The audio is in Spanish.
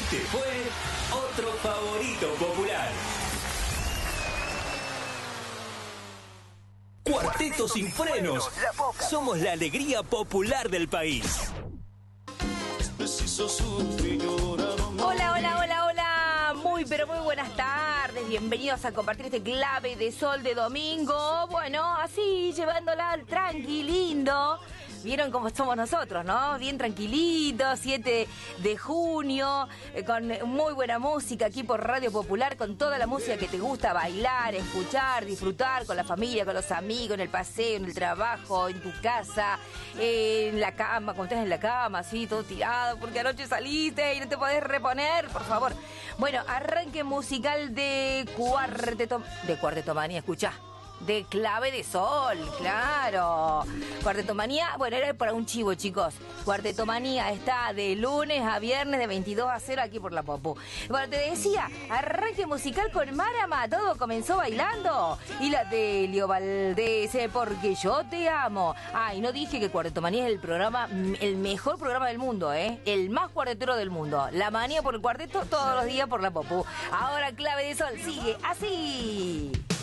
Este fue otro favorito popular. Cuarteto Sin Frenos. Somos la alegría popular del país. Hola, hola, hola, hola. Muy, pero muy buenas tardes. Bienvenidos a compartir este clave de sol de domingo. Bueno, así, llevándola al tranqui, lindo. Vieron cómo somos nosotros, ¿no? Bien tranquilitos, 7 de junio, con muy buena música aquí por Radio Popular, con toda la música que te gusta bailar, escuchar, disfrutar con la familia, con los amigos, en el paseo, en el trabajo, en tu casa, en la cama, cuando estás en la cama, así, todo tirado, porque anoche saliste y no te podés reponer, por favor. Bueno, arranque musical de Cuartetomanía, escuchá. De clave de sol, claro. Cuartetomanía, bueno, era para un chivo, chicos. Cuartetomanía está de lunes a viernes de 22 a 0 aquí por la Popu. Bueno, te decía, arranque musical con Marama. Todo comenzó bailando. Y la de Leo Valdés, porque yo te amo. Y no dije que Cuartetomanía es el mejor programa del mundo, el más cuartetero del mundo. La manía por el cuarteto todos los días por la Popu. Ahora clave de sol sigue así.